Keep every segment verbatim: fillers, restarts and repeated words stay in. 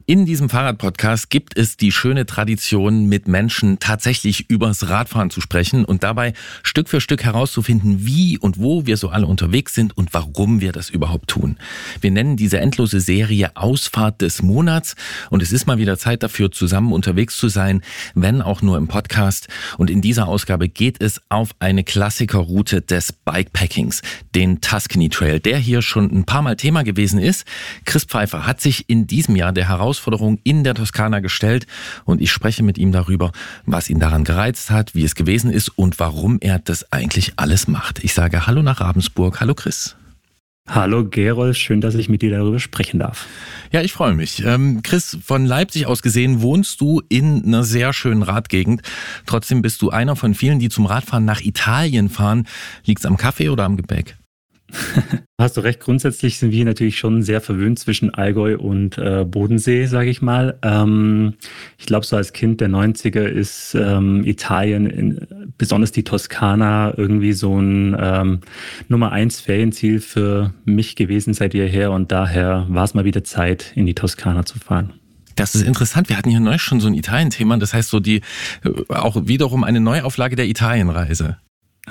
In diesem Fahrradpodcast gibt es die schöne Tradition, mit Menschen tatsächlich übers Radfahren zu sprechen und dabei Stück für Stück herauszufinden, wie und wo wir so alle unterwegs sind und warum wir das überhaupt tun. Wir nennen diese endlose Serie Ausfahrt des Monats und es ist mal wieder Zeit dafür, zusammen unterwegs zu sein, wenn auch nur im Podcast. Und in dieser Ausgabe geht es auf eine Klassikerroute des Bikepackings, den Tuscany Trail, der hier schon ein paar Mal Thema gewesen ist. Chris Pfeiffer hat sich in diesem Jahr der Herausforderung in der Toskana gestellt und ich spreche mit ihm darüber, was ihn daran gereizt hat, wie es gewesen ist und warum er das eigentlich alles macht. Ich sage Hallo nach Ravensburg. Hallo Chris. Hallo Gerold, schön, dass ich mit dir darüber sprechen darf. Ja, ich freue mich. Ähm, Chris, von Leipzig aus gesehen wohnst du in einer sehr schönen Radgegend. Trotzdem bist du einer von vielen, die zum Radfahren nach Italien fahren. Liegt's am Kaffee oder am Gebäck? Hast du recht, grundsätzlich sind wir natürlich schon sehr verwöhnt zwischen Allgäu und äh, Bodensee, sage ich mal. Ähm, ich glaube, so als Kind der neunziger ist ähm, Italien, in, besonders die Toskana, irgendwie so ein ähm, Nummer eins Ferienziel für mich gewesen seit jeher und daher war es mal wieder Zeit, in die Toskana zu fahren. Das ist interessant. Wir hatten hier neu schon so ein Italien-Thema, das heißt so die auch wiederum eine Neuauflage der Italienreise.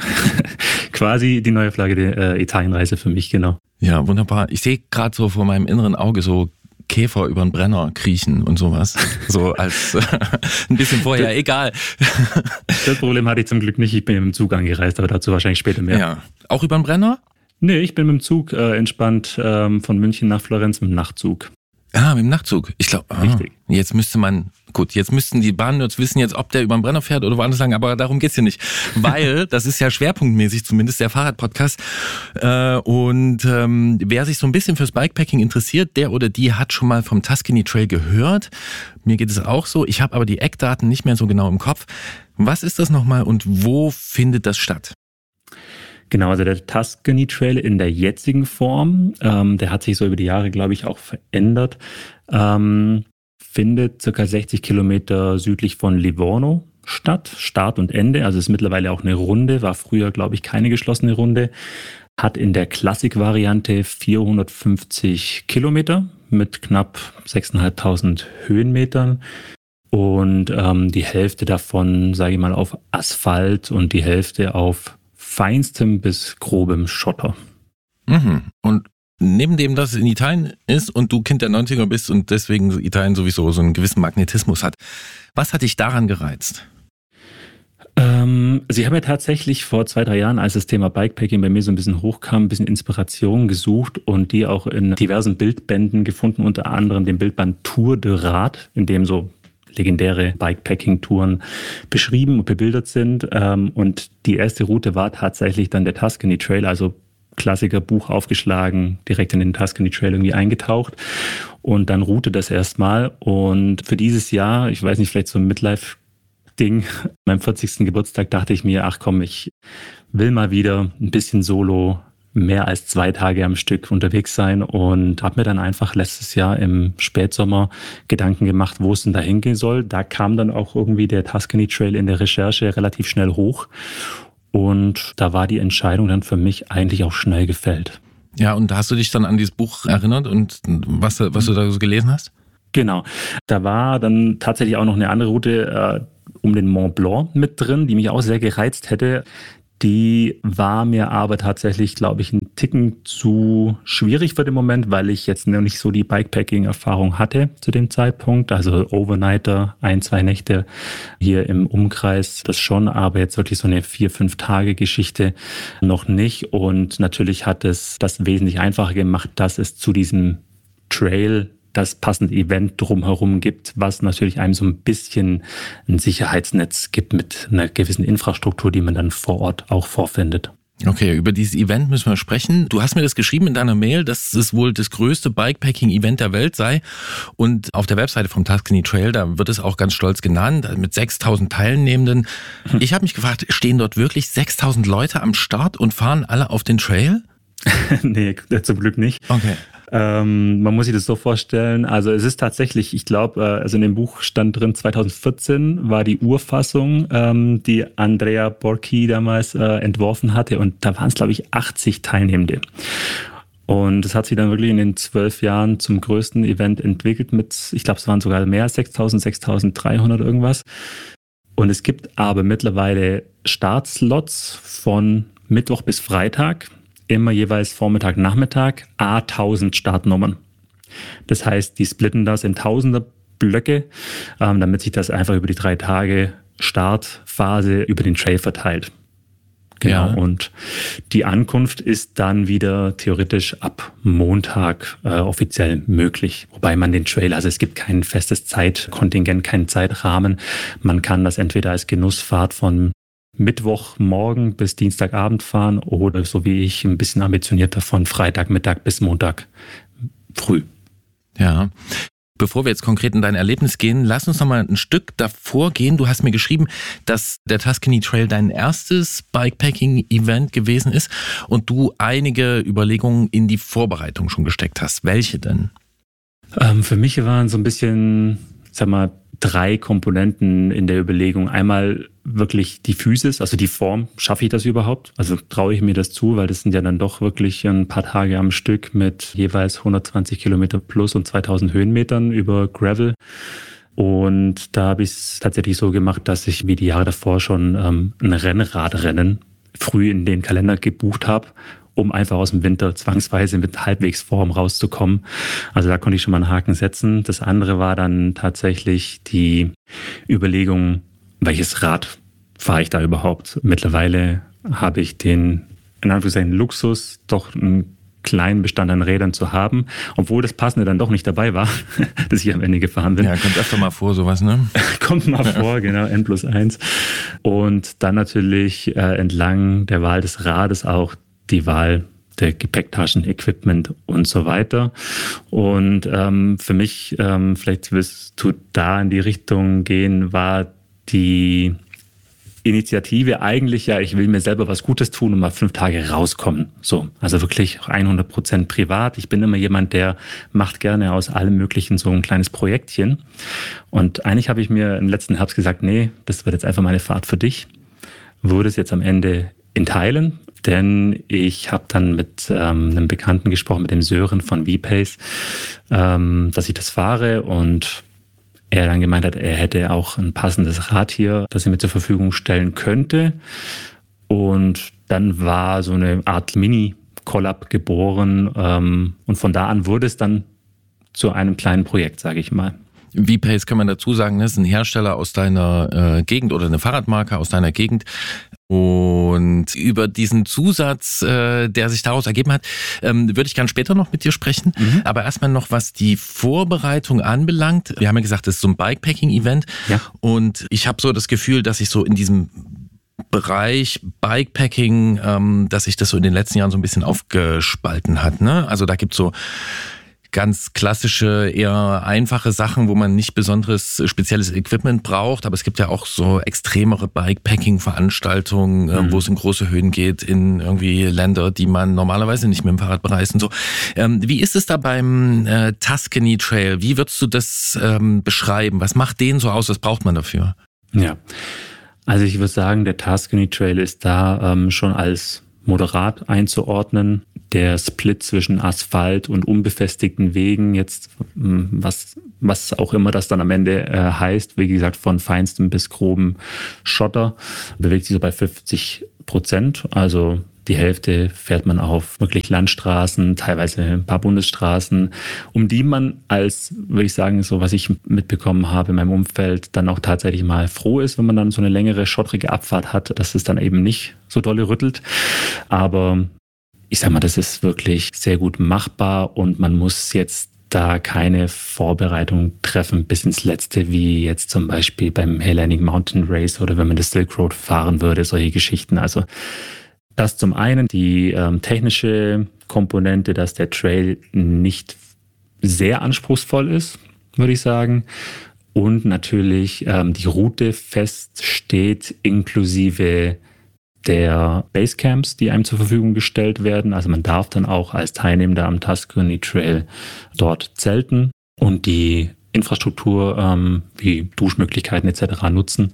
Quasi die Neuauflage der äh, Italienreise für mich, genau. Ja, wunderbar. Ich sehe gerade so vor meinem inneren Auge so Käfer über den Brenner kriechen und sowas. So als äh, ein bisschen vorher, egal. Das Problem hatte ich zum Glück nicht. Ich bin mit dem Zug angereist, aber dazu wahrscheinlich später mehr. Ja. Auch über den Brenner? Nee, ich bin mit dem Zug äh, entspannt ähm, von München nach Florenz mit dem Nachtzug. Ah, mit dem Nachtzug. Ich glaube, ah, Richtig. Jetzt müsste man, gut, jetzt müssten die Bahnnerds wissen jetzt, ob der über den Brenner fährt oder woanders lang, aber darum geht's hier nicht. Weil, das ist ja schwerpunktmäßig zumindest der Fahrradpodcast. Äh, und ähm, wer sich so ein bisschen fürs Bikepacking interessiert, der oder die hat schon mal vom Tuscany Trail gehört. Mir geht es auch so. Ich habe aber die Eckdaten nicht mehr so genau im Kopf. Was ist das nochmal und wo findet das statt? Genau, also der Tuscany Trail in der jetzigen Form, ähm, der hat sich so über die Jahre, glaube ich, auch verändert, ähm, findet circa sechzig Kilometer südlich von Livorno statt, Start und Ende, also ist mittlerweile auch eine Runde, war früher, glaube ich, keine geschlossene Runde, hat in der Klassik-Variante vierhundertfünfzig Kilometer mit knapp sechstausendfünfhundert Höhenmetern. Und ähm, die Hälfte davon, sage ich mal, auf Asphalt und die Hälfte auf feinstem bis grobem Schotter. Mhm. Und neben dem, dass es in Italien ist und du Kind der neunziger bist und deswegen Italien sowieso so einen gewissen Magnetismus hat, was hat dich daran gereizt? Ähm, also ich habe mir tatsächlich vor zwei, drei Jahren, als das Thema Bikepacking bei mir so ein bisschen hochkam, ein bisschen Inspiration gesucht und die auch in diversen Bildbänden gefunden, unter anderem den Bildband Tour de Rad, in dem so legendäre Bikepacking-Touren beschrieben und bebildert sind. Und die erste Route war tatsächlich dann der Tuscany Trail, also Klassiker, Buch aufgeschlagen, direkt in den Tuscany Trail irgendwie eingetaucht und dann route das erstmal. Und für dieses Jahr, ich weiß nicht, vielleicht so ein Midlife-Ding, meinem vierzigsten Geburtstag dachte ich mir, ach komm, ich will mal wieder ein bisschen solo mehr als zwei Tage am Stück unterwegs sein und habe mir dann einfach letztes Jahr im Spätsommer Gedanken gemacht, wo es denn da hingehen soll. Da kam dann auch irgendwie der Tuscany Trail in der Recherche relativ schnell hoch und da war die Entscheidung dann für mich eigentlich auch schnell gefällt. Ja, und hast du dich dann an dieses Buch erinnert und was, was du da so gelesen hast? Genau, da war dann tatsächlich auch noch eine andere Route äh, um den Mont Blanc mit drin, die mich auch sehr gereizt hätte. Die war mir aber tatsächlich, glaube ich, ein Ticken zu schwierig für den Moment, weil ich jetzt noch nicht so die Bikepacking-Erfahrung hatte zu dem Zeitpunkt. Also Overnighter, ein, zwei Nächte hier im Umkreis, das schon, aber jetzt wirklich so eine vier, fünf Tage Geschichte noch nicht. Und natürlich hat es das wesentlich einfacher gemacht, dass es zu diesem Trail das passende Event drumherum gibt, was natürlich einem so ein bisschen ein Sicherheitsnetz gibt mit einer gewissen Infrastruktur, die man dann vor Ort auch vorfindet. Okay, über dieses Event müssen wir sprechen. Du hast mir das geschrieben in deiner Mail, dass es wohl das größte Bikepacking-Event der Welt sei. Und auf der Webseite vom Tuscany Trail, da wird es auch ganz stolz genannt, mit sechstausend Teilnehmenden. Ich habe mich gefragt, stehen dort wirklich sechstausend Leute am Start und fahren alle auf den Trail? Nee, zum Glück nicht. Okay. Ähm, man muss sich das so vorstellen, also es ist tatsächlich, ich glaube, äh, also in dem Buch stand drin, zweitausendvierzehn war die Urfassung, ähm, die Andrea Borchi damals äh, entworfen hatte und da waren es, glaube ich, achtzig Teilnehmende. Und es hat sich dann wirklich in den zwölf Jahren zum größten Event entwickelt mit, ich glaube, es waren sogar mehr als sechstausend, sechstausenddreihundert irgendwas. Und es gibt aber mittlerweile Startslots von Mittwoch bis Freitag, immer jeweils Vormittag, Nachmittag, a tausend Startnummern. Das heißt, die splitten das in tausender Blöcke, ähm, damit sich das einfach über die drei Tage Startphase über den Trail verteilt. Genau, ja. Und die Ankunft ist dann wieder theoretisch ab Montag äh, offiziell möglich. Wobei man den Trail, also es gibt kein festes Zeitkontingent, keinen Zeitrahmen. Man kann das entweder als Genussfahrt von Mittwochmorgen bis Dienstagabend fahren oder so wie ich ein bisschen ambitionierter von Freitagmittag bis Montag früh. Ja. Bevor wir jetzt konkret in dein Erlebnis gehen, lass uns noch mal ein Stück davor gehen. Du hast mir geschrieben, dass der Tuscany Trail dein erstes Bikepacking-Event gewesen ist und du einige Überlegungen in die Vorbereitung schon gesteckt hast. Welche denn? Ähm, für mich waren so ein bisschen, sag mal, drei Komponenten in der Überlegung. Einmal wirklich die Physis, also die Form. Schaffe ich das überhaupt? Also traue ich mir das zu, weil das sind ja dann doch wirklich ein paar Tage am Stück mit jeweils hundertzwanzig Kilometer plus und zweitausend Höhenmetern über Gravel. Und da habe ich es tatsächlich so gemacht, dass ich wie die Jahre davor schon ähm, ein Rennradrennen früh in den Kalender gebucht habe, um einfach aus dem Winter zwangsweise mit halbwegs Form rauszukommen. Also da konnte ich schon mal einen Haken setzen. Das andere war dann tatsächlich die Überlegung, welches Rad fahre ich da überhaupt? Mittlerweile habe ich den, in Anführungszeichen, Luxus, doch einen kleinen Bestand an Rädern zu haben, obwohl das Passende dann doch nicht dabei war, dass ich am Ende gefahren bin. Ja, kommt öfter mal vor, sowas, ne? Kommt mal vor, genau, N plus eins. Und dann natürlich äh, entlang der Wahl des Rades auch die Wahl der Gepäcktaschen, Equipment und so weiter. Und ähm, für mich, ähm, vielleicht wirst du da in die Richtung gehen, war die Initiative eigentlich ja, ich will mir selber was Gutes tun und mal fünf Tage rauskommen. So, also wirklich hundert Prozent privat. Ich bin immer jemand, der macht gerne aus allem Möglichen so ein kleines Projektchen. Und eigentlich habe ich mir im letzten Herbst gesagt, nee, das wird jetzt einfach mal eine Fahrt für dich. Wurde es jetzt am Ende in Teilen, denn ich habe dann mit ähm, einem Bekannten gesprochen, mit dem Sören von V-Pace, ähm, dass ich das fahre und er dann gemeint hat, er hätte auch ein passendes Rad hier, das er mir zur Verfügung stellen könnte. Und dann war so eine Art Mini-Collab geboren. Ähm, und von da an wurde es dann zu einem kleinen Projekt, sage ich mal. V-Pace kann man dazu sagen, das ist ein Hersteller aus deiner äh, Gegend oder eine Fahrradmarke aus deiner Gegend. Und über diesen Zusatz, äh, der sich daraus ergeben hat, ähm, würde ich gerne später noch mit dir sprechen. Mhm. Aber erstmal noch, was die Vorbereitung anbelangt. Wir haben ja gesagt, das ist so ein Bikepacking-Event. Ja. Und ich habe so das Gefühl, dass ich so in diesem Bereich Bikepacking, ähm, dass sich das so in den letzten Jahren so ein bisschen aufgespalten hat. Ne? Also da gibt's so ganz klassische, eher einfache Sachen, wo man nicht besonderes spezielles Equipment braucht. Aber es gibt ja auch so extremere Bikepacking-Veranstaltungen, mhm. wo es in große Höhen geht, in irgendwie Länder, die man normalerweise nicht mit dem Fahrrad bereist und so. Ähm, wie ist es da beim äh, Tuscany Trail? Wie würdest du das ähm, beschreiben? Was macht den so aus? Was braucht man dafür? Ja, also ich würde sagen, der Tuscany Trail ist da ähm, schon als moderat einzuordnen. Der Split zwischen Asphalt und unbefestigten Wegen, jetzt was, was auch immer das dann am Ende äh, heißt, wie gesagt, von feinstem bis grobem Schotter, bewegt sich so bei fünfzig Prozent. Also die Hälfte fährt man auf wirklich Landstraßen, teilweise ein paar Bundesstraßen, um die man als, würde ich sagen, so was ich mitbekommen habe in meinem Umfeld, dann auch tatsächlich mal froh ist, wenn man dann so eine längere, schottrige Abfahrt hat, dass es dann eben nicht so dolle rüttelt. Aber ich sag mal, das ist wirklich sehr gut machbar und man muss jetzt da keine Vorbereitung treffen bis ins Letzte, wie jetzt zum Beispiel beim Hellenic Mountain Race oder wenn man das Silk Road fahren würde, solche Geschichten. Also das zum einen, die ähm, technische Komponente, dass der Trail nicht sehr anspruchsvoll ist, würde ich sagen. Und natürlich ähm, die Route feststeht, inklusive der Basecamps, die einem zur Verfügung gestellt werden. Also man darf dann auch als Teilnehmender am Tuscany Trail dort zelten und die Infrastruktur ähm, wie Duschmöglichkeiten et cetera nutzen.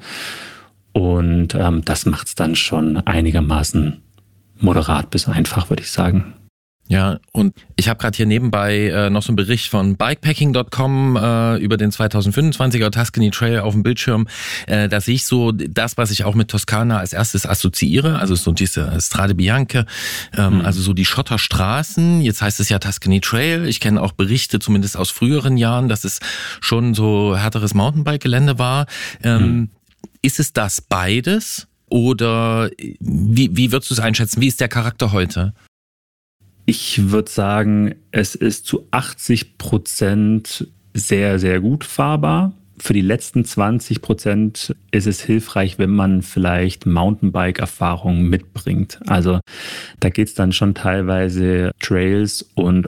Und ähm, das macht es dann schon einigermaßen moderat bis einfach, würde ich sagen. Ja, und ich habe gerade hier nebenbei äh, noch so einen Bericht von bikepacking Punkt com äh, über den zweitausendfünfundzwanziger Tuscany Trail auf dem Bildschirm. Äh, da sehe ich so das, was ich auch mit Toskana als erstes assoziiere, also so diese Strade Bianche, ähm, mhm. also so die Schotterstraßen. Jetzt heißt es ja Tuscany Trail. Ich kenne auch Berichte, zumindest aus früheren Jahren, dass es schon so härteres Mountainbike-Gelände war. Ähm, mhm. Ist es das beides oder wie, wie würdest du es einschätzen? Wie ist der Charakter heute? Ich würde sagen, es ist zu achtzig Prozent sehr, sehr gut fahrbar. Für die letzten zwanzig Prozent ist es hilfreich, wenn man vielleicht Mountainbike-Erfahrung mitbringt. Also da geht es dann schon teilweise Trails und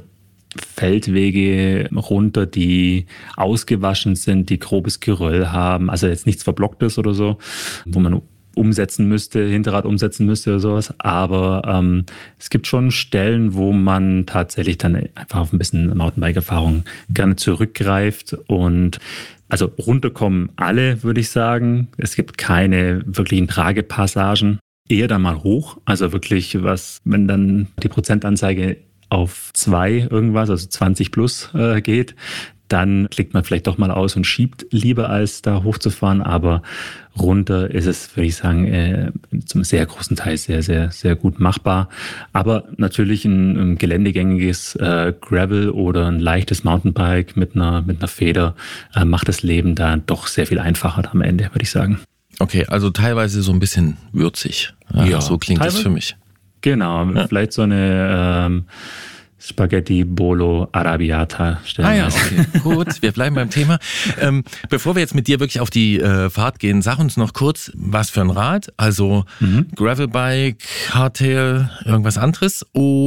Feldwege runter, die ausgewaschen sind, die grobes Geröll haben. Also jetzt nichts Verblocktes oder so, wo man umsetzen müsste, Hinterrad umsetzen müsste oder sowas. Aber ähm, es gibt schon Stellen, wo man tatsächlich dann einfach auf ein bisschen Mountainbike-Erfahrung gerne zurückgreift. Und also runterkommen alle, würde ich sagen. Es gibt keine wirklichen Tragepassagen. Eher dann mal hoch. Also wirklich was, wenn dann die Prozentanzeige auf zwei irgendwas, also zwanzig plus äh, geht, dann klickt man vielleicht doch mal aus und schiebt lieber, als da hochzufahren. Aber runter ist es, würde ich sagen, äh, zum sehr großen Teil sehr, sehr, sehr gut machbar. Aber natürlich ein, ein geländegängiges äh, Gravel oder ein leichtes Mountainbike mit einer, mit einer Feder äh, macht das Leben da doch sehr viel einfacher am Ende, würde ich sagen. Okay, also teilweise so ein bisschen würzig. Ja, ja, so klingt das für mich. Genau, ja. Vielleicht so eine ähm, Spaghetti Bolo Arrabbiata stellen. Ah ja, okay, gut, wir bleiben beim Thema. Ähm, bevor wir jetzt mit dir wirklich auf die äh, Fahrt gehen, sag uns noch kurz, was für ein Rad, also mhm. Gravelbike, Hardtail, irgendwas anderes,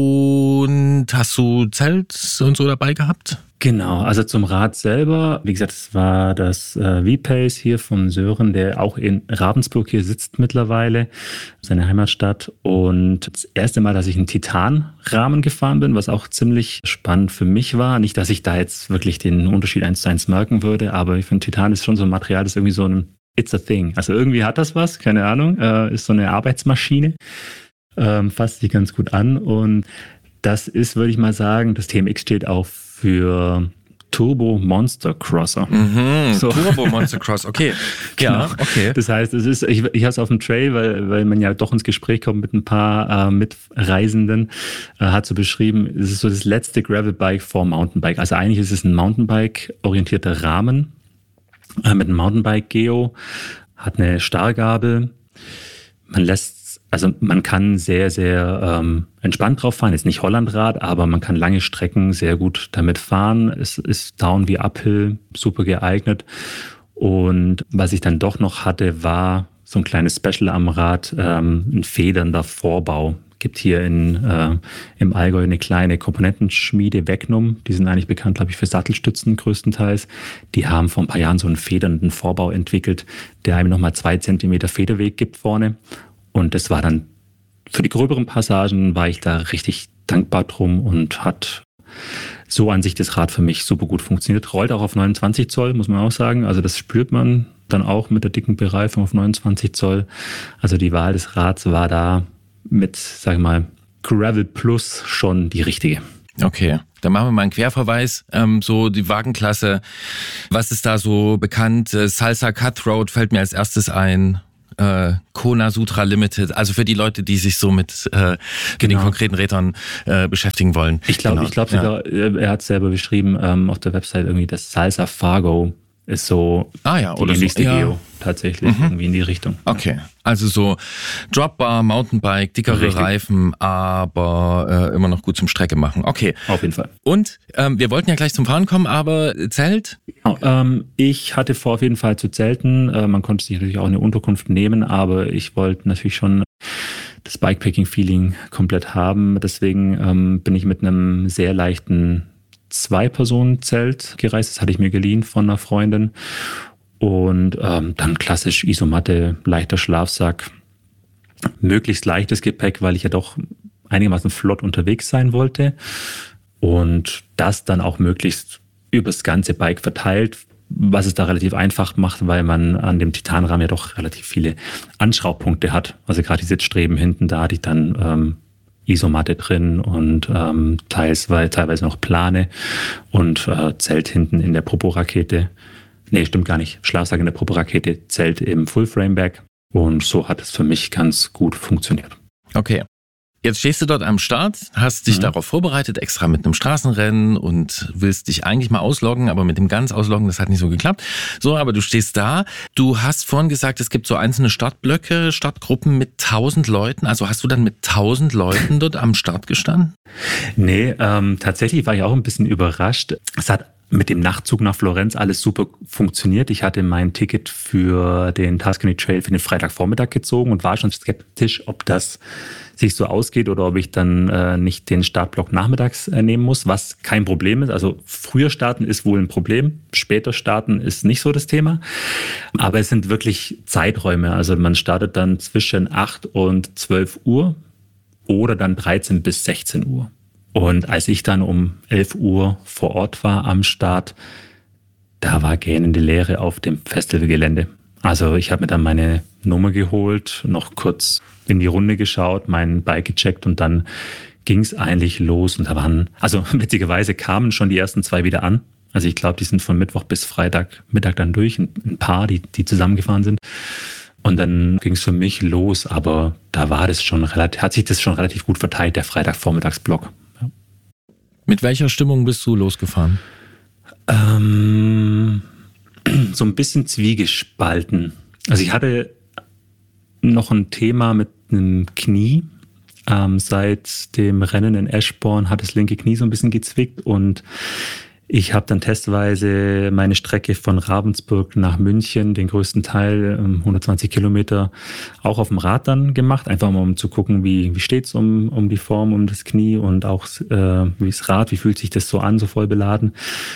und hast du Zelt und so dabei gehabt? Genau, also zum Rad selber, wie gesagt, es war das äh, V-Pace hier von Sören, der auch in Ravensburg hier sitzt mittlerweile, seine Heimatstadt. Und das erste Mal, dass ich einen Titanrahmen gefahren bin, was auch ziemlich spannend für mich war. Nicht, dass ich da jetzt wirklich den Unterschied eins zu eins merken würde, aber ich finde, Titan ist schon so ein Material, das ist irgendwie so ein It's a thing. Also irgendwie hat das was, keine Ahnung, äh, ist so eine Arbeitsmaschine, ähm, fasst sich ganz gut an. Und das ist, würde ich mal sagen, das T M X steht auf für Turbo Monster Crosser. Mhm, so. Turbo Monster Cross, okay. Ja, genau. Okay. Das heißt, es ist, ich, ich habe es auf dem Trail, weil, weil man ja doch ins Gespräch kommt mit ein paar äh, Mitreisenden, äh, hat so beschrieben, es ist so das letzte Gravelbike vor Mountainbike. Also eigentlich ist es ein Mountainbike-orientierter Rahmen äh, mit einem Mountainbike-Geo, hat eine Starrgabel, man lässt Also man kann sehr, sehr ähm, entspannt drauf fahren. Ist nicht Hollandrad, aber man kann lange Strecken sehr gut damit fahren. Es ist Down wie Uphill, super geeignet. Und was ich dann doch noch hatte, war so ein kleines Special am Rad, ähm, ein federnder Vorbau. Gibt hier in, äh, im Allgäu eine kleine Komponentenschmiede, Vegnum. Die sind eigentlich bekannt, glaube ich, für Sattelstützen größtenteils. Die haben vor ein paar Jahren so einen federnden Vorbau entwickelt, der einem nochmal zwei Zentimeter Federweg gibt vorne. Und das war dann, für die gröberen Passagen war ich da richtig dankbar drum und hat so an sich das Rad für mich super gut funktioniert. Rollt auch auf neunundzwanzig Zoll, muss man auch sagen. Also das spürt man dann auch mit der dicken Bereifung auf neunundzwanzig Zoll. Also die Wahl des Rads war da mit, sag ich mal, Gravel Plus schon die richtige. Okay, dann machen wir mal einen Querverweis. Ähm, so die Wagenklasse, was ist da so bekannt? Salsa Cutthroat fällt mir als erstes ein. Äh, Kona Sutra Limited, also für die Leute, die sich so mit, äh, mit genau. den konkreten Rädern äh, beschäftigen wollen. Ich glaube, genau. ich glaube sogar, ja. er hat selber beschrieben ähm, auf der Website irgendwie, das Salsa Fargo ist so ah, ja, die oder ähnlichste so. Geo ja. tatsächlich, mhm. irgendwie in die Richtung. Okay, also so Dropbar, Mountainbike, dickere Richtig. Reifen, aber äh, immer noch gut zum Strecke machen. Okay. Auf jeden Fall. Und ähm, wir wollten ja gleich zum Fahren kommen, aber Zelt? Genau, ähm, ich hatte vor, auf jeden Fall zu zelten. Äh, man konnte sich natürlich auch eine Unterkunft nehmen, aber ich wollte natürlich schon das Bikepacking-Feeling komplett haben. Deswegen ähm, bin ich mit einem sehr leichten Zwei-Personen-Zelt gereist. Das hatte ich mir geliehen von einer Freundin. Und ähm, dann klassisch Isomatte, leichter Schlafsack, möglichst leichtes Gepäck, weil ich ja doch einigermaßen flott unterwegs sein wollte. Und das dann auch möglichst übers ganze Bike verteilt, was es da relativ einfach macht, weil man an dem Titanrahmen ja doch relativ viele Anschraubpunkte hat. Also gerade die Sitzstreben hinten, da hatte ich dann ähm, Isomatte drin und ähm, teilweise, teilweise noch Plane und äh, Zelt hinten in der Popo-Rakete. Nee, stimmt gar nicht. Schlafsack in der Popo-Rakete, Zelt im Full-Frame-Bag. Und so hat es für mich ganz gut funktioniert. Okay. Jetzt stehst du dort am Start, hast dich mhm. darauf vorbereitet, extra mit einem Straßenrennen und willst dich eigentlich mal ausloggen, aber mit dem ganz Ausloggen, das hat nicht so geklappt. So, aber du stehst da. Du hast vorhin gesagt, es gibt so einzelne Startblöcke, Startgruppen mit tausend Leuten. Also hast du dann mit tausend Leuten dort am Start gestanden? Nee, ähm, tatsächlich war ich auch ein bisschen überrascht. Es hat mit dem Nachtzug nach Florenz alles super funktioniert. Ich hatte mein Ticket für den Tuscany Trail für den Freitagvormittag gezogen und war schon skeptisch, ob das sich so ausgeht oder ob ich dann äh, nicht den Startblock nachmittags äh, nehmen muss, was kein Problem ist. Also früher starten ist wohl ein Problem, später starten ist nicht so das Thema. Aber es sind wirklich Zeiträume. Also man startet dann zwischen acht und zwölf Uhr oder dann dreizehn bis sechzehn Uhr. Und als ich dann um elf Uhr vor Ort war am Start, da war gähnende Leere auf dem Festivalgelände. Also ich habe mir dann meine Nummer geholt, noch kurz in die Runde geschaut, mein Bike gecheckt und dann ging es eigentlich los. Und da waren, also witzigerweise kamen schon die ersten zwei wieder an. Also ich glaube, die sind von Mittwoch bis Freitag Mittag dann durch, ein, ein paar, die, die zusammengefahren sind. Und dann ging es für mich los, aber da war das schon relativ, hat sich das schon relativ gut verteilt, der Freitagvormittagsblock. Ja. Mit welcher Stimmung bist du losgefahren? Ähm, so ein bisschen zwiegespalten. Also ich hatte noch ein Thema mit einem Knie. Ähm, seit dem Rennen in Eschborn hat das linke Knie so ein bisschen gezwickt und ich habe dann testweise meine Strecke von Ravensburg nach München, den größten Teil, hundertzwanzig Kilometer, auch auf dem Rad dann gemacht. Einfach mal um zu gucken, wie, wie steht's um, um die Form, um das Knie und auch äh, wie das Rad, wie fühlt sich das so an, so voll beladen.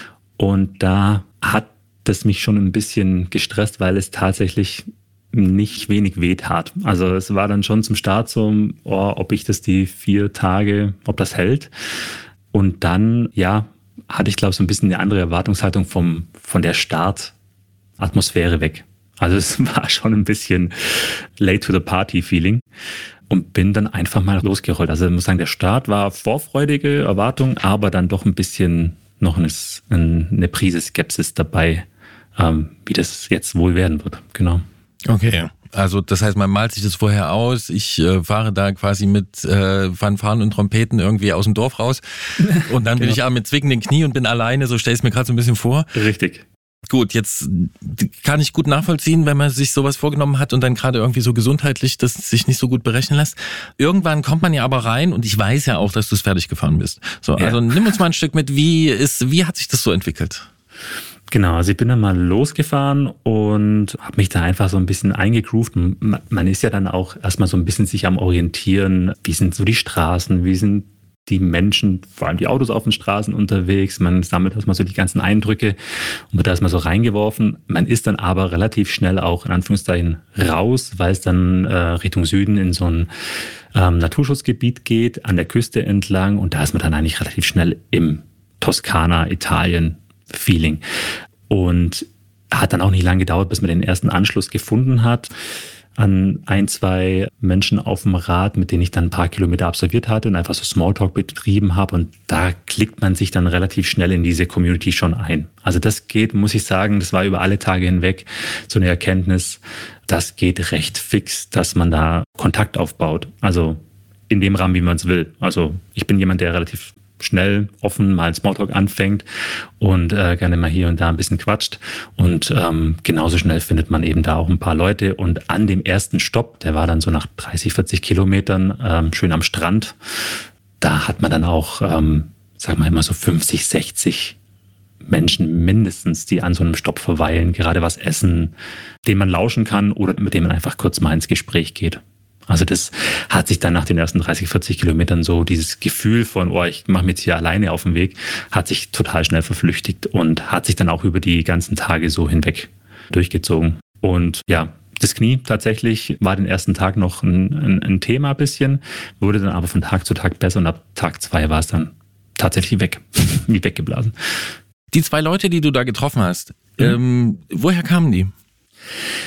Und da hat das mich schon ein bisschen gestresst, weil es tatsächlich nicht wenig weh tat. Also es war dann schon zum Start so, oh, ob ich das die vier Tage, ob das hält. Und dann, ja, hatte ich, glaube ich, so ein bisschen eine andere Erwartungshaltung vom, von der Startatmosphäre weg. Also es war schon ein bisschen late to the party Feeling und bin dann einfach mal losgerollt. Also ich muss sagen, der Start war vorfreudige Erwartung, aber dann doch ein bisschen noch eine, eine Prise Skepsis dabei, ähm, wie das jetzt wohl werden wird. Genau. Okay, also das heißt, man malt sich das vorher aus. Ich äh, fahre da quasi mit äh, Fanfaren und Trompeten irgendwie aus dem Dorf raus und dann bin genau. ich auch mit zwickenden Knie und bin alleine, so stelle ich es mir gerade so ein bisschen vor. Richtig. Gut, jetzt kann ich gut nachvollziehen, wenn man sich sowas vorgenommen hat und dann gerade irgendwie so gesundheitlich das sich nicht so gut berechnen lässt. Irgendwann kommt man ja aber rein und ich weiß ja auch, dass du es fertig gefahren bist. So, ja. Also nimm uns mal ein Stück mit, wie ist, wie hat sich das so entwickelt? Genau, also ich bin dann mal losgefahren und habe mich da einfach so ein bisschen eingegroovt. Man ist ja dann auch erstmal so ein bisschen sich am Orientieren. Wie sind so die Straßen? Wie sind die Menschen, vor allem die Autos auf den Straßen unterwegs? Man sammelt erstmal so die ganzen Eindrücke und wird da erstmal so reingeworfen. Man ist dann aber relativ schnell auch in Anführungszeichen raus, weil es dann äh, Richtung Süden in so ein ähm, Naturschutzgebiet geht, an der Küste entlang. Und da ist man dann eigentlich relativ schnell im Toskana, Italien, Feeling. Und hat dann auch nicht lange gedauert, bis man den ersten Anschluss gefunden hat an ein, zwei Menschen auf dem Rad, mit denen ich dann ein paar Kilometer absolviert hatte und einfach so Smalltalk betrieben habe. Und da klickt man sich dann relativ schnell in diese Community schon ein. Also das geht, muss ich sagen, das war über alle Tage hinweg so eine Erkenntnis, das geht recht fix, dass man da Kontakt aufbaut. Also in dem Rahmen, wie man es will. Also ich bin jemand, der relativ schnell, offen mal Smalltalk anfängt und äh, gerne mal hier und da ein bisschen quatscht. Und ähm, genauso schnell findet man eben da auch ein paar Leute. Und an dem ersten Stopp, der war dann so nach dreißig, vierzig Kilometern, ähm, schön am Strand, da hat man dann auch, ähm, sag mal immer so fünfzig, sechzig Menschen mindestens, die an so einem Stopp verweilen, gerade was essen, dem man lauschen kann oder mit dem man einfach kurz mal ins Gespräch geht. Also das hat sich dann nach den ersten dreißig, vierzig Kilometern so dieses Gefühl von, oh, ich mache mich jetzt hier alleine auf den Weg, hat sich total schnell verflüchtigt und hat sich dann auch über die ganzen Tage so hinweg durchgezogen. Und ja, das Knie tatsächlich war den ersten Tag noch ein, ein, ein Thema ein bisschen, wurde dann aber von Tag zu Tag besser und ab Tag zwei war es dann tatsächlich weg, wie weggeblasen. Die zwei Leute, die du da getroffen hast, mhm. ähm, woher kamen die?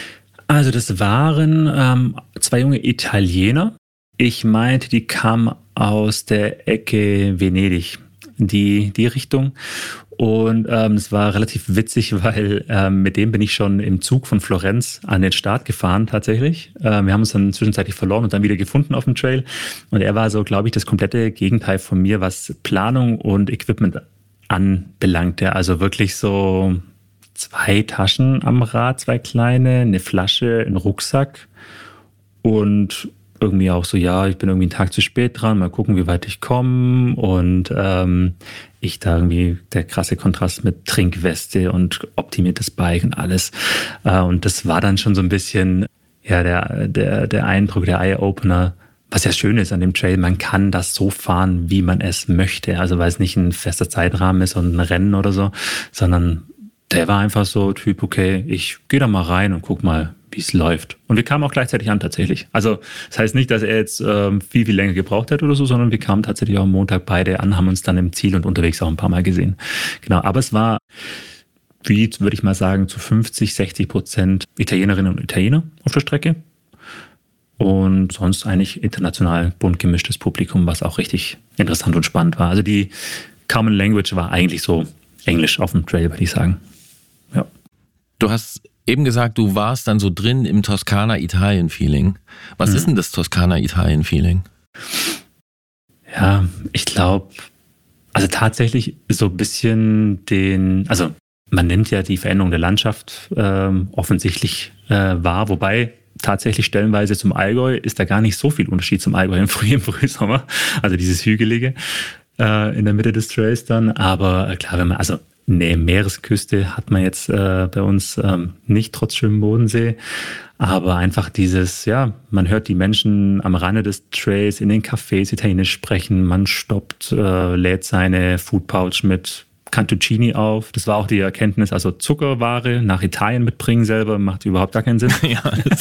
Also das waren ähm, zwei junge Italiener. Ich meinte, die kamen aus der Ecke Venedig, die, die Richtung. Und ähm, es war relativ witzig, weil ähm, mit dem bin ich schon im Zug von Florenz an den Start gefahren tatsächlich. Äh, wir haben uns dann zwischenzeitlich verloren und dann wieder gefunden auf dem Trail. Und er war so, glaube ich, das komplette Gegenteil von mir, was Planung und Equipment anbelangte. Also wirklich so zwei Taschen am Rad, zwei kleine, eine Flasche, ein Rucksack und irgendwie auch so, ja, ich bin irgendwie einen Tag zu spät dran, mal gucken, wie weit ich komme. Und ähm, ich da irgendwie der krasse Kontrast mit Trinkweste und optimiertes Bike und alles. Äh, und das war dann schon so ein bisschen ja der, der, der Eindruck, der Eye-Opener, was ja schön ist an dem Trail, man kann das so fahren, wie man es möchte. Also weil es nicht ein fester Zeitrahmen ist und ein Rennen oder so, sondern der war einfach so Typ, okay, ich gehe da mal rein und guck mal, wie es läuft. Und wir kamen auch gleichzeitig an tatsächlich. Also das heißt nicht, dass er jetzt ähm, viel, viel länger gebraucht hat oder so, sondern wir kamen tatsächlich auch am Montag beide an, haben uns dann im Ziel und unterwegs auch ein paar Mal gesehen. Genau, aber es war, wie würde ich mal sagen, zu fünfzig, sechzig Prozent Italienerinnen und Italiener auf der Strecke. Und sonst eigentlich international bunt gemischtes Publikum, was auch richtig interessant und spannend war. Also die Common Language war eigentlich so Englisch auf dem Trail, würde ich sagen. Ja. Du hast eben gesagt, du warst dann so drin im Toskana-Italien-Feeling. Was mhm. ist denn das Toskana-Italien-Feeling? Ja, ich glaube, also tatsächlich so ein bisschen den, also man nimmt ja die Veränderung der Landschaft ähm, offensichtlich äh, wahr, wobei tatsächlich stellenweise zum Allgäu ist da gar nicht so viel Unterschied zum Allgäu im, Früh, im Frühsommer, also dieses Hügelige äh, in der Mitte des Trails dann, aber äh, klar, wenn man, also eine Meeresküste hat man jetzt äh, bei uns ähm, nicht, trotz schönem Bodensee. Aber einfach dieses, ja, man hört die Menschen am Rande des Trails in den Cafés Italienisch sprechen. Man stoppt, äh, lädt seine Foodpouch mit Cantuccini auf. Das war auch die Erkenntnis, also Zuckerware nach Italien mitbringen selber macht überhaupt gar keinen Sinn. Ja,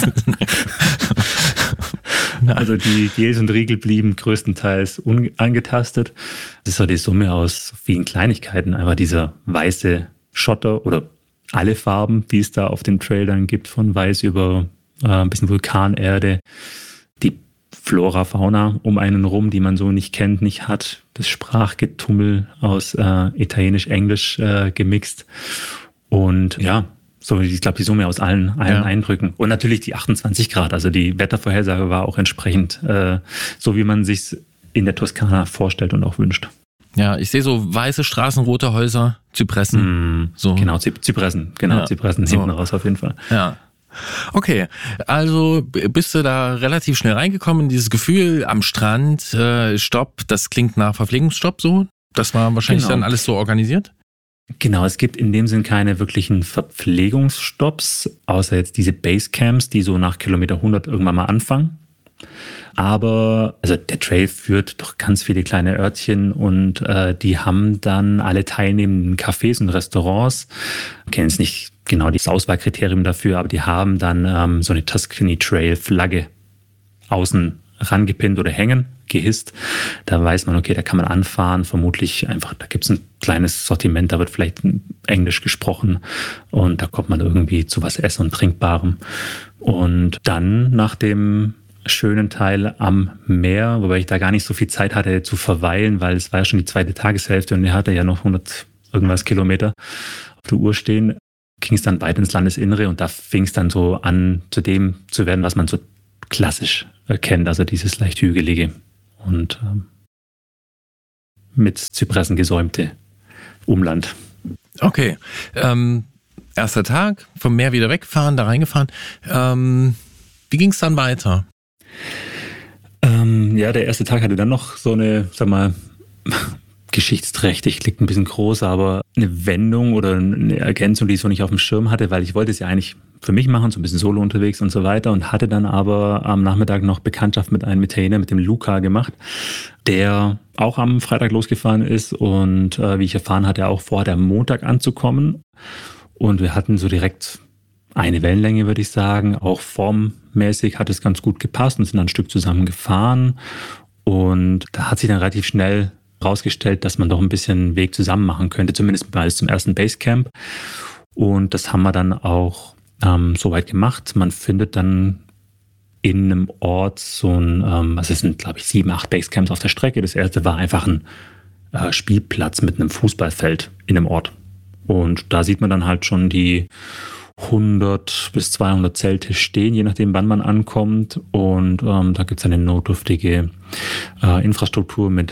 also die Gels und Riegel blieben größtenteils unangetastet. Das ist so die Summe aus vielen Kleinigkeiten. Einfach dieser weiße Schotter oder alle Farben, die es da auf den Trail dann gibt, von weiß über äh, ein bisschen Vulkanerde. Die Flora, Fauna um einen rum, die man so nicht kennt, nicht hat. Das Sprachgetummel aus äh, Italienisch, Englisch äh, gemixt. Und ja, so, ich glaube, die Summe aus allen, allen ja. Eindrücken. Und natürlich die achtundzwanzig Grad. Also die Wettervorhersage war auch entsprechend äh, so, wie man sich in der Toskana vorstellt und auch wünscht. Ja, ich sehe so weiße Straßen, rote Häuser, Zypressen. Mm, so. Genau, Zypressen. Genau, ja. Zypressen hinten so. Raus auf jeden Fall. Ja. Okay, also bist du da relativ schnell reingekommen in dieses Gefühl am Strand, äh, Stopp, das klingt nach Verpflegungsstopp so? Das war wahrscheinlich genau. dann alles so organisiert? Genau, es gibt in dem Sinn keine wirklichen Verpflegungsstopps, außer jetzt diese Basecamps, die so nach Kilometer hundert irgendwann mal anfangen. Aber also der Trail führt durch ganz viele kleine Örtchen und äh, die haben dann alle teilnehmenden Cafés und Restaurants, ich kenne jetzt nicht genau das Auswahlkriterium dafür, aber die haben dann ähm, so eine Tuscany Trail Flagge außen rangepinnt oder hängen, gehisst. Da weiß man, okay, da kann man anfahren, vermutlich einfach, da gibt es ein kleines Sortiment, da wird vielleicht Englisch gesprochen und da kommt man irgendwie zu was Essen und Trinkbarem. Und dann nach dem schönen Teil am Meer, wobei ich da gar nicht so viel Zeit hatte zu verweilen, weil es war ja schon die zweite Tageshälfte und er hatte ja noch hundert irgendwas Kilometer auf der Uhr stehen, ging es dann weiter ins Landesinnere und da fing es dann so an, zu dem zu werden, was man so klassisch kennt, also dieses leicht hügelige und ähm, mit Zypressen gesäumte Umland. Okay, ähm, erster Tag, vom Meer wieder weggefahren, da reingefahren. Ähm, wie ging es dann weiter? Ähm, ja, der erste Tag hatte dann noch so eine, sag mal, geschichtsträchtig, klingt ein bisschen groß, aber eine Wendung oder eine Ergänzung, die ich so nicht auf dem Schirm hatte, weil ich wollte es ja eigentlich für mich machen, so ein bisschen solo unterwegs und so weiter und hatte dann aber am Nachmittag noch Bekanntschaft mit einem Italiener, mit dem Luca gemacht, der auch am Freitag losgefahren ist und äh, wie ich erfahren hatte, auch vorhat, am Montag anzukommen und wir hatten so direkt eine Wellenlänge, würde ich sagen, auch formmäßig hat es ganz gut gepasst und sind dann ein Stück zusammen gefahren und da hat sich dann relativ schnell rausgestellt, dass man doch ein bisschen Weg zusammen machen könnte, zumindest mal zum ersten Basecamp. Und das haben wir dann auch ähm, soweit gemacht. Man findet dann in einem Ort so ein, ähm, also es sind, glaube ich, sieben, acht Basecamps auf der Strecke. Das erste war einfach ein äh, Spielplatz mit einem Fußballfeld in einem Ort. Und da sieht man dann halt schon die hundert bis zweihundert Zelte stehen, je nachdem, wann man ankommt. Und ähm, da gibt es eine notdürftige äh, Infrastruktur mit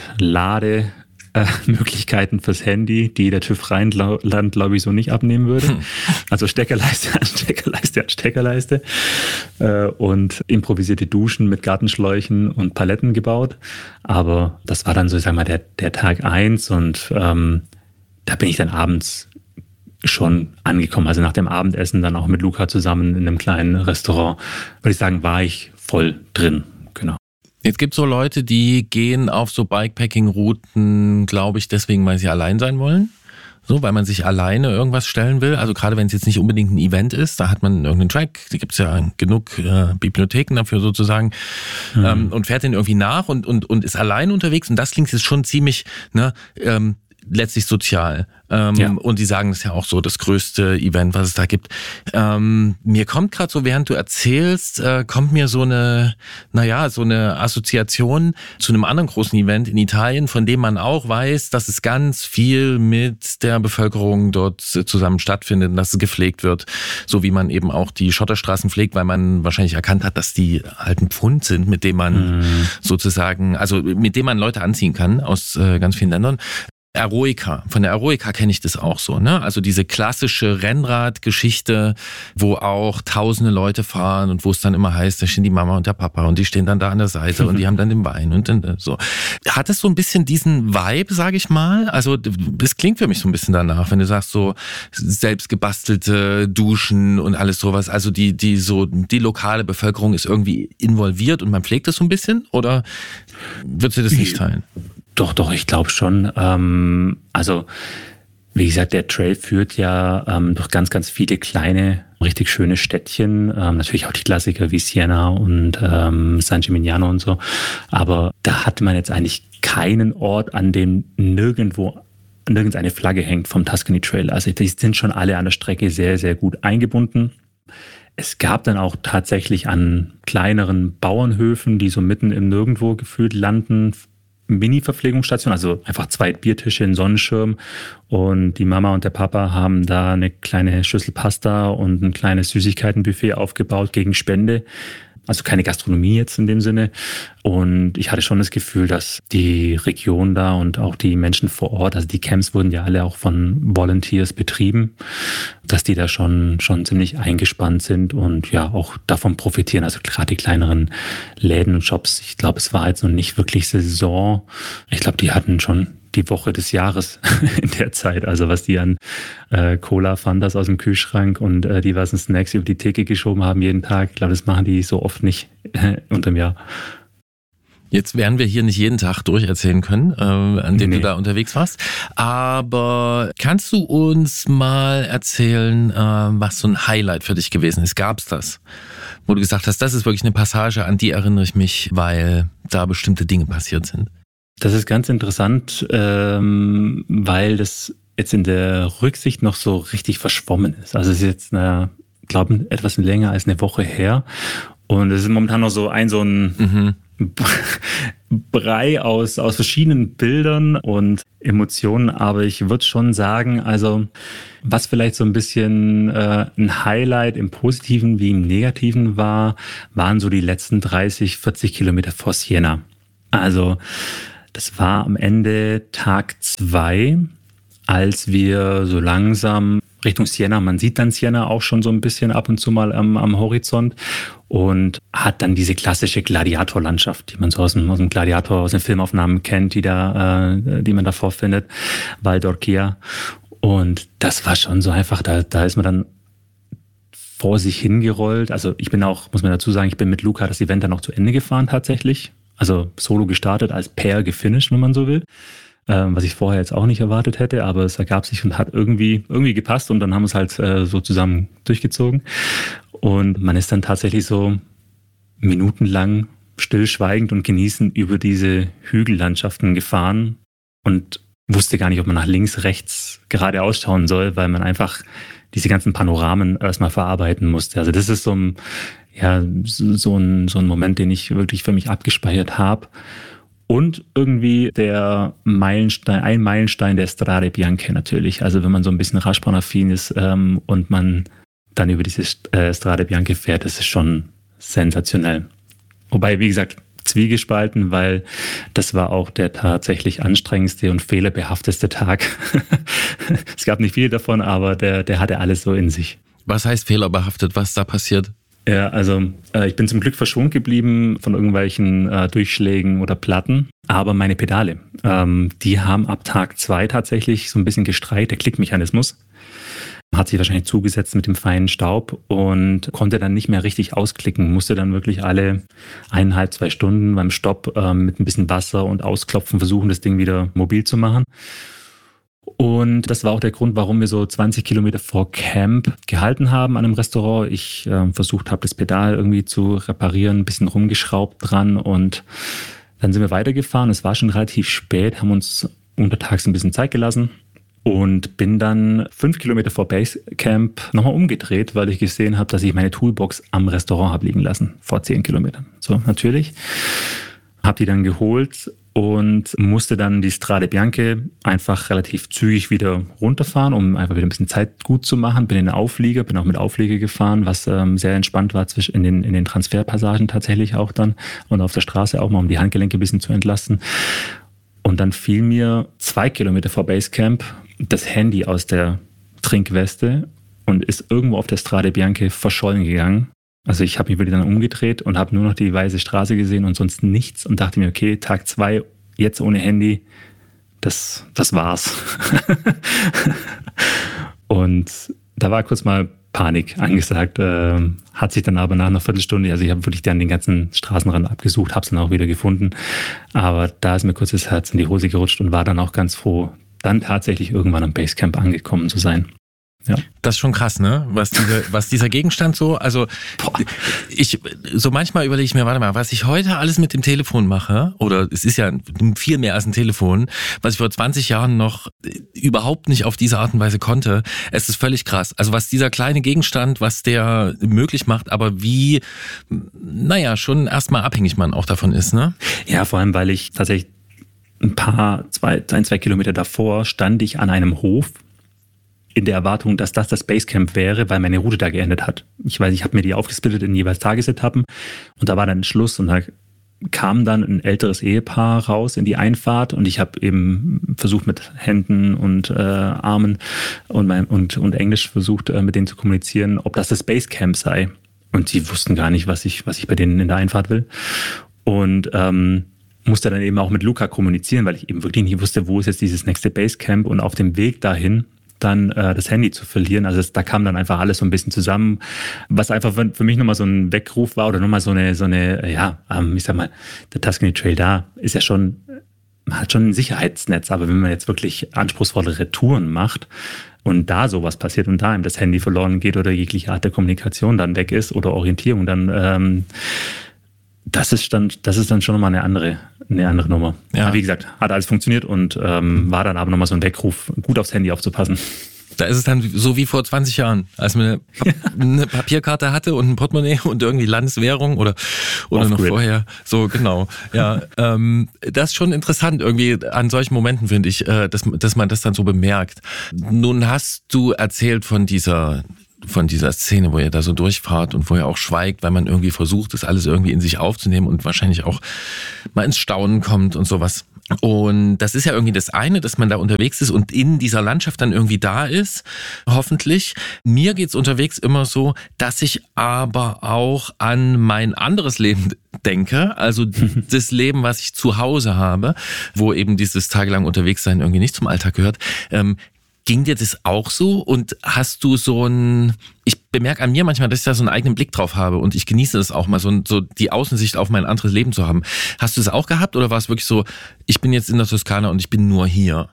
Lademöglichkeiten äh, fürs Handy, die der TÜV Rheinland, glaube ich, so nicht abnehmen würde. Hm. Also Steckerleiste an Steckerleiste an Steckerleiste. Äh, und improvisierte Duschen mit Gartenschläuchen und Paletten gebaut. Aber das war dann so, ich sag mal, der, der Tag eins. Und ähm, da bin ich dann abends schon angekommen. Also nach dem Abendessen dann auch mit Luca zusammen in einem kleinen Restaurant, würde ich sagen, war ich voll drin. Genau. Jetzt gibt es so Leute, die gehen auf so Bikepacking-Routen, glaube ich, deswegen, weil sie allein sein wollen. So, weil man sich alleine irgendwas stellen will. Also gerade wenn es jetzt nicht unbedingt ein Event ist, da hat man irgendeinen Track, da gibt es ja genug äh, Bibliotheken dafür sozusagen, mhm. ähm, und fährt den irgendwie nach und, und, und ist allein unterwegs. Und das klingt jetzt schon ziemlich, ne, ähm, letztlich sozial. Ähm, ja. Und die sagen, das ist ja auch so das größte Event, was es da gibt. Ähm, mir kommt gerade so, während du erzählst, äh, kommt mir so eine, naja, so eine Assoziation zu einem anderen großen Event in Italien, von dem man auch weiß, dass es ganz viel mit der Bevölkerung dort zusammen stattfindet und dass es gepflegt wird. So wie man eben auch die Schotterstraßen pflegt, weil man wahrscheinlich erkannt hat, dass die halt ein Pfund sind, mit dem man mhm. sozusagen, also mit dem man Leute anziehen kann aus äh, ganz vielen Ländern. Eroica. Von der Eroica kenne ich das auch so, ne? Also diese klassische Rennradgeschichte, wo auch tausende Leute fahren und wo es dann immer heißt, da stehen die Mama und der Papa und die stehen dann da an der Seite und die haben dann den Wein und dann so. Hat es so ein bisschen diesen Vibe, sage ich mal? Also das klingt für mich so ein bisschen danach, wenn du sagst so selbst gebastelte Duschen und alles sowas. Also die die so die lokale Bevölkerung ist irgendwie involviert und man pflegt das so ein bisschen, oder würdest du das nicht teilen? Doch, doch, ich glaube schon. Ähm, also, wie gesagt, der Trail führt ja ähm, durch ganz, ganz viele kleine, richtig schöne Städtchen. Ähm, natürlich auch die Klassiker wie Siena und ähm, San Gimignano und so. Aber da hat man jetzt eigentlich keinen Ort, an dem nirgendwo nirgends eine Flagge hängt vom Tuscany Trail. Also die sind schon alle an der Strecke sehr, sehr gut eingebunden. Es gab dann auch tatsächlich an kleineren Bauernhöfen, die so mitten im Nirgendwo gefühlt landen, Mini-Verpflegungsstation, also einfach zwei Biertische, ein Sonnenschirm, und die Mama und der Papa haben da eine kleine Schüssel Pasta und ein kleines Süßigkeitenbuffet aufgebaut gegen Spende. Also keine Gastronomie jetzt in dem Sinne. Und ich hatte schon das Gefühl, dass die Region da und auch die Menschen vor Ort, also die Camps wurden ja alle auch von Volunteers betrieben, dass die da schon schon ziemlich eingespannt sind und ja auch davon profitieren. Also gerade die kleineren Läden und Shops, ich glaube, es war jetzt noch nicht wirklich Saison. Ich glaube, die hatten schon die Woche des Jahres in der Zeit. Also was die an äh, Cola, Fantas aus dem Kühlschrank und äh, diversen Snacks über die Theke geschoben haben jeden Tag. Ich glaube, das machen die so oft nicht äh, unterm Jahr. Jetzt werden wir hier nicht jeden Tag durcherzählen können, äh, an dem nee. du da unterwegs warst. Aber kannst du uns mal erzählen, äh, was so ein Highlight für dich gewesen ist? Gab's das? Wo du gesagt hast, das ist wirklich eine Passage, an die erinnere ich mich, weil da bestimmte Dinge passiert sind. Das ist ganz interessant, ähm, weil das jetzt in der Rücksicht noch so richtig verschwommen ist. Also es ist jetzt, naja, ich glaube, etwas länger als eine Woche her. Und es ist momentan noch so ein so ein mhm. Brei aus, aus verschiedenen Bildern und Emotionen. Aber ich würde schon sagen, also was vielleicht so ein bisschen äh, ein Highlight im Positiven wie im Negativen war, waren so die letzten dreißig, vierzig Kilometer vor Siena. Also das war am Ende Tag zwei, als wir so langsam Richtung Siena, man sieht dann Siena auch schon so ein bisschen ab und zu mal am, am Horizont, und hat dann diese klassische Gladiatorlandschaft, die man so aus dem, aus dem Gladiator, aus den Filmaufnahmen kennt, die da, äh, die man da vorfindet, Val d'Orcia. Und das war schon so einfach, da, da ist man dann vor sich hingerollt. Also ich bin auch, muss man dazu sagen, ich bin mit Luca das Event dann noch zu Ende gefahren tatsächlich. Also solo gestartet, als Pair gefinisht, wenn man so will. Ähm, was ich vorher jetzt auch nicht erwartet hätte, aber es ergab sich und hat irgendwie irgendwie gepasst, und dann haben wir es halt äh, so zusammen durchgezogen. Und man ist dann tatsächlich so minutenlang stillschweigend und genießend über diese Hügellandschaften gefahren und wusste gar nicht, ob man nach links, rechts geradeaus schauen soll, weil man einfach diese ganzen Panoramen erstmal verarbeiten musste. Also das ist so ein, ja, so ein, so ein Moment, den ich wirklich für mich abgespeichert habe. Und irgendwie der Meilenstein, ein Meilenstein der Strade Bianche natürlich. Also wenn man so ein bisschen Radspornaffin ist ähm, und man dann über diese äh, Strade Bianche fährt, das ist schon sensationell. Wobei, wie gesagt, zwiegespalten, weil das war auch der tatsächlich anstrengendste und fehlerbehafteste Tag. Es gab nicht viel davon, aber der, der hatte alles so in sich. Was heißt fehlerbehaftet? Was ist da passiert? Ja, also äh, ich bin zum Glück verschont geblieben von irgendwelchen äh, Durchschlägen oder Platten, aber meine Pedale, ähm, die haben ab Tag zwei tatsächlich so ein bisschen gestreikt, der Klickmechanismus hat sich wahrscheinlich zugesetzt mit dem feinen Staub und konnte dann nicht mehr richtig ausklicken, musste dann wirklich alle eineinhalb, zwei Stunden beim Stopp ähm, mit ein bisschen Wasser und Ausklopfen versuchen, das Ding wieder mobil zu machen. Und das war auch der Grund, warum wir so zwanzig Kilometer vor Camp gehalten haben an einem Restaurant. Ich äh, versucht habe, das Pedal irgendwie zu reparieren, ein bisschen rumgeschraubt dran und dann sind wir weitergefahren. Es war schon relativ spät, haben uns untertags ein bisschen Zeit gelassen und bin dann fünf Kilometer vor Basecamp nochmal umgedreht, weil ich gesehen habe, dass ich meine Toolbox am Restaurant habe liegen lassen, vor zehn Kilometern. So, natürlich. Habe die dann geholt und musste dann die Strade Bianche einfach relativ zügig wieder runterfahren, um einfach wieder ein bisschen Zeit gut zu machen. Bin in den Auflieger, bin auch mit Auflieger gefahren, was ähm, sehr entspannt war zwischen in den, in den Transferpassagen tatsächlich auch dann und auf der Straße auch mal, um die Handgelenke ein bisschen zu entlasten. Und dann fiel mir zwei Kilometer vor Basecamp das Handy aus der Trinkweste und ist irgendwo auf der Strade Bianche verschollen gegangen. Also ich habe mich wieder dann umgedreht und habe nur noch die weiße Straße gesehen und sonst nichts und dachte mir, okay, Tag zwei, jetzt ohne Handy, das, das war's. Und da war kurz mal Panik angesagt, äh, hat sich dann aber nach einer Viertelstunde, also ich habe wirklich dann den ganzen Straßenrand abgesucht, habe es dann auch wieder gefunden, aber da ist mir kurz das Herz in die Hose gerutscht und war dann auch ganz froh, dann tatsächlich irgendwann am Basecamp angekommen zu sein. Ja. Das ist schon krass, ne? Was dieser, was dieser Gegenstand so, also Boah. ich, so manchmal überlege ich mir, warte mal, was ich heute alles mit dem Telefon mache, oder es ist ja viel mehr als ein Telefon, was ich vor zwanzig Jahren noch überhaupt nicht auf diese Art und Weise konnte, es ist völlig krass. Also was dieser kleine Gegenstand, was der möglich macht, aber wie, naja, schon erstmal abhängig man auch davon ist, ne? Ja, vor allem, weil ich tatsächlich ein paar, zwei, ein, zwei Kilometer davor stand ich an einem Hof, in der Erwartung, dass das das Basecamp wäre, weil meine Route da geendet hat. Ich weiß, ich habe mir die aufgesplittet in jeweils Tagesetappen und da war dann Schluss und da kam dann ein älteres Ehepaar raus in die Einfahrt und ich habe eben versucht mit Händen und äh, Armen und, mein, und, und Englisch versucht äh, mit denen zu kommunizieren, ob das das Basecamp sei. Und die wussten gar nicht, was ich, was ich bei denen in der Einfahrt will. Und ähm, musste dann eben auch mit Luca kommunizieren, weil ich eben wirklich nicht wusste, wo ist jetzt dieses nächste Basecamp und auf dem Weg dahin dann äh, das Handy zu verlieren. Also es, da kam dann einfach alles so ein bisschen zusammen, was einfach für, für mich nochmal so ein Weckruf war oder nochmal so eine, so eine, ja, ähm, ich sag mal, der Tuscany Trail da ist ja schon, hat schon ein Sicherheitsnetz, aber wenn man jetzt wirklich anspruchsvollere Touren macht und da sowas passiert und da ihm das Handy verloren geht oder jegliche Art der Kommunikation dann weg ist oder Orientierung, dann ähm, das ist dann, das ist dann schon nochmal eine andere, eine andere Nummer. Ja. Aber wie gesagt, hat alles funktioniert und ähm, war dann aber nochmal so ein Weckruf, gut aufs Handy aufzupassen. Da ist es dann so wie vor zwanzig Jahren, als man eine, eine Papierkarte hatte und ein Portemonnaie und irgendwie Landeswährung oder oder noch vorher. So, genau. Ja, ähm, das ist schon interessant irgendwie an solchen Momenten, finde ich, äh, dass, dass man das dann so bemerkt. Nun hast du erzählt von dieser von dieser Szene, wo ihr da so durchfahrt und wo ihr auch schweigt, weil man irgendwie versucht, das alles irgendwie in sich aufzunehmen und wahrscheinlich auch mal ins Staunen kommt und sowas. Und das ist ja irgendwie das eine, dass man da unterwegs ist und in dieser Landschaft dann irgendwie da ist, hoffentlich. Mir geht's unterwegs immer so, dass ich aber auch an mein anderes Leben denke, also das Leben, was ich zu Hause habe, wo eben dieses tagelang unterwegs sein irgendwie nicht zum Alltag gehört. Ähm, Ging dir das auch so und hast du so ein, ich bemerke an mir manchmal, dass ich da so einen eigenen Blick drauf habe und ich genieße das auch mal, so, so die Außensicht auf mein anderes Leben zu haben. Hast du das auch gehabt oder war es wirklich so, ich bin jetzt in der Toskana und ich bin nur hier?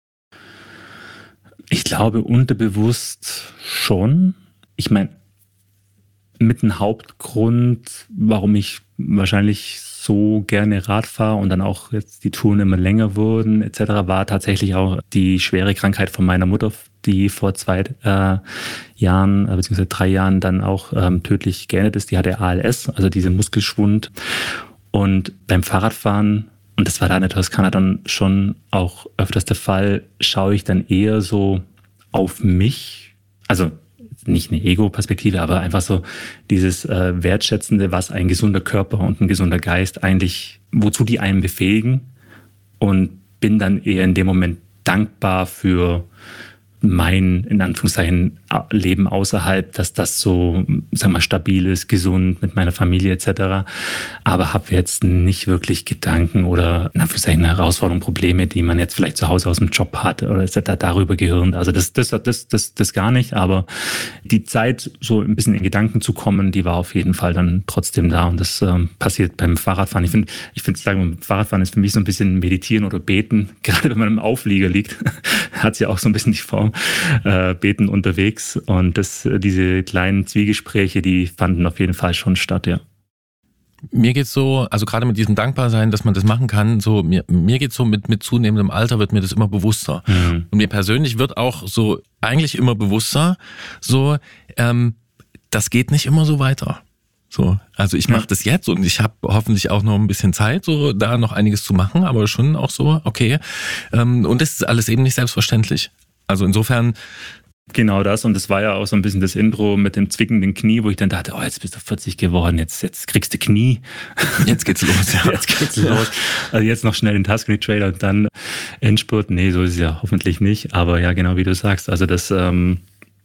Ich glaube unterbewusst schon. Ich meine, mit einem Hauptgrund, warum ich wahrscheinlich so gerne Rad fahre und dann auch jetzt die Touren immer länger wurden et cetera, war tatsächlich auch die schwere Krankheit von meiner Mutter die vor zwei äh, Jahren, äh, beziehungsweise drei Jahren dann auch ähm, tödlich geendet ist. Die hatte A L S, also diese Muskelschwund. Und beim Fahrradfahren, und das war da in der Toskana dann schon auch öfters der Fall, schaue ich dann eher so auf mich, also nicht eine Ego-Perspektive, aber einfach so dieses äh, Wertschätzende, was ein gesunder Körper und ein gesunder Geist eigentlich, wozu die einen befähigen, und bin dann eher in dem Moment dankbar für mein, in Anführungszeichen, Leben außerhalb, dass das so, sagen wir mal, stabil ist, gesund mit meiner Familie et cetera. Aber habe jetzt nicht wirklich Gedanken oder in Anführungszeichen Herausforderungen, Probleme, die man jetzt vielleicht zu Hause aus dem Job hat oder et cetera darüber gehirnt. Also das, das, das, das, das gar nicht. Aber die Zeit, so ein bisschen in Gedanken zu kommen, die war auf jeden Fall dann trotzdem da. Und das ähm, passiert beim Fahrradfahren. Ich finde, ich finde, sagen, Fahrradfahren ist für mich so ein bisschen Meditieren oder Beten. Gerade wenn man im Auflieger liegt, hat es ja auch so ein bisschen die Form. Äh, beten unterwegs, und das, diese kleinen Zwiegespräche, die fanden auf jeden Fall schon statt, ja. Mir geht's so, also gerade mit diesem Dankbarsein, dass man das machen kann, so mir, mir geht's so mit, mit zunehmendem Alter wird mir das immer bewusster. Mhm. Und mir persönlich wird auch so eigentlich immer bewusster, so ähm, das geht nicht immer so weiter. So, also ich mache ja. das jetzt und ich habe hoffentlich auch noch ein bisschen Zeit, so da noch einiges zu machen, aber schon auch so, okay. Ähm, und das ist alles eben nicht selbstverständlich. Also insofern... Genau das, und das war ja auch so ein bisschen das Intro mit dem zwickenden Knie, wo ich dann dachte, oh, jetzt bist du vierzig geworden, jetzt, jetzt kriegst du Knie. Jetzt geht's los, ja. Jetzt geht's los. Also jetzt noch schnell den Tuscany-Trailer und dann Endspurt. Nee, so ist es ja hoffentlich nicht, aber ja, genau wie du sagst, also das ähm,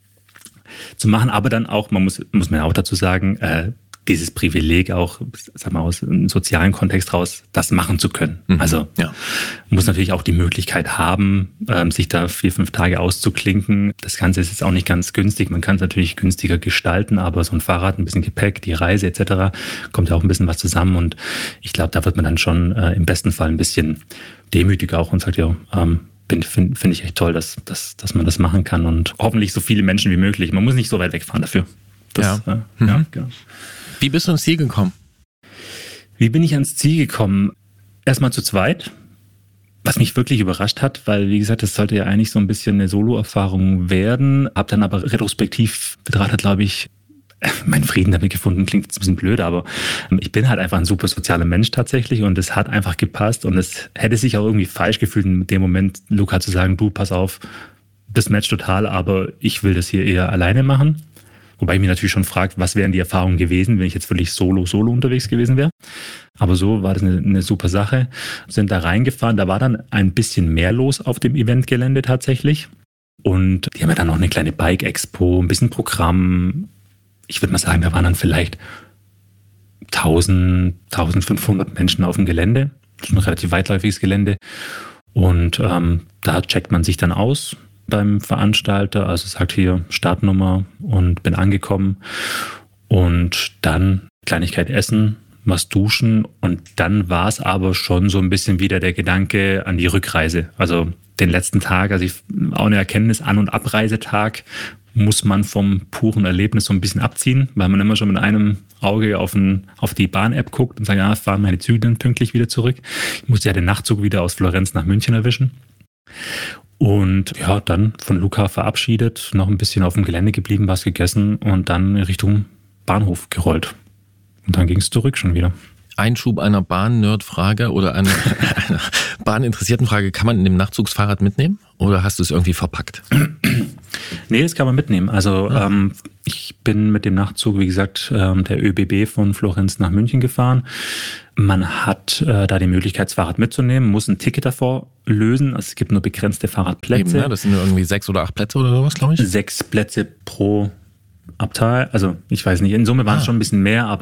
zu machen, aber dann auch, man muss, muss man auch dazu sagen, äh, dieses Privileg auch, sag mal, aus einem sozialen Kontext raus, das machen zu können. Mhm. Also ja. Man muss natürlich auch die Möglichkeit haben, ähm, sich da vier, fünf Tage auszuklinken. Das Ganze ist jetzt auch nicht ganz günstig. Man kann es natürlich günstiger gestalten, aber so ein Fahrrad, ein bisschen Gepäck, die Reise et cetera, kommt ja auch ein bisschen was zusammen. Und ich glaube, da wird man dann schon äh, im besten Fall ein bisschen demütiger auch und sagt, ja, ähm, finde find ich echt toll, dass, dass, dass man das machen kann, und hoffentlich so viele Menschen wie möglich. Man muss nicht so weit wegfahren dafür. Das, ja. Äh, mhm. ja, genau. Wie bist du ans Ziel gekommen? Wie bin ich ans Ziel gekommen? Erstmal zu zweit, was mich wirklich überrascht hat, weil, wie gesagt, das sollte ja eigentlich so ein bisschen eine Solo-Erfahrung werden. Hab dann aber retrospektiv betrachtet, glaube ich, meinen Frieden damit gefunden. Klingt jetzt ein bisschen blöd, aber ich bin halt einfach ein super sozialer Mensch tatsächlich, und es hat einfach gepasst, und es hätte sich auch irgendwie falsch gefühlt, in dem Moment Luca zu sagen, du, pass auf, das matcht total, aber ich will das hier eher alleine machen. Wobei ich mich natürlich schon frage, was wären die Erfahrungen gewesen, wenn ich jetzt wirklich solo, solo unterwegs gewesen wäre. Aber so war das eine, eine super Sache. Sind da reingefahren, da war dann ein bisschen mehr los auf dem Eventgelände tatsächlich. Und die haben ja dann noch eine kleine Bike-Expo, ein bisschen Programm. Ich würde mal sagen, da waren dann vielleicht tausend, eintausendfünfhundert Menschen auf dem Gelände. Das ist ein relativ weitläufiges Gelände. Und ähm, da checkt man sich dann aus beim Veranstalter, also sagt hier Startnummer, und bin angekommen, und dann Kleinigkeit essen, was duschen, und dann war es aber schon so ein bisschen wieder der Gedanke an die Rückreise. Also den letzten Tag, also ich, auch eine Erkenntnis, An- und Abreisetag muss man vom puren Erlebnis so ein bisschen abziehen, weil man immer schon mit einem Auge auf, ein, auf die Bahn-App guckt und sagt, ja, fahren meine Züge dann pünktlich wieder zurück. Ich musste ja den Nachtzug wieder aus Florenz nach München erwischen. Und ja, dann von Luca verabschiedet, noch ein bisschen auf dem Gelände geblieben, was gegessen und dann Richtung Bahnhof gerollt. Und dann ging es zurück schon wieder. Einschub einer Bahn-Nerd-Frage oder einer, einer Bahninteressierten Frage: Kann man in dem Nachzugsfahrrad mitnehmen oder hast du es irgendwie verpackt? Nee, das kann man mitnehmen. Also ja. ähm, ich bin mit dem Nachtzug, wie gesagt, ähm, der ÖBB von Florenz nach München gefahren. Man hat äh, da die Möglichkeit, das Fahrrad mitzunehmen, muss ein Ticket davor lösen. Also es gibt nur begrenzte Fahrradplätze. Eben, ja, das sind nur irgendwie sechs oder acht Plätze oder sowas, glaube ich. Sechs Plätze pro Abteil. Also ich weiß nicht, in Summe waren es ah. schon ein bisschen mehr, aber